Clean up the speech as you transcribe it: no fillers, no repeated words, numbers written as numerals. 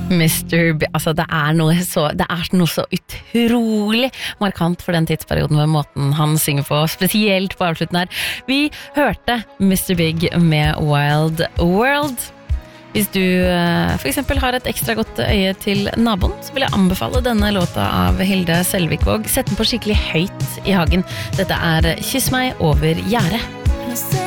Altså det er noe så utrolig markant for den tidsperioden med måten han synger på, spesielt på avslutten her. Vi hørte Mr. Big med Wild World. Hvis du for eksempel har et ekstra godt øye til naboen, så vil jeg anbefale denne låta av Hilde Selvikvåg. Sett den på skikkelig høyt i hagen. Dette er Kyss meg over gjerdet.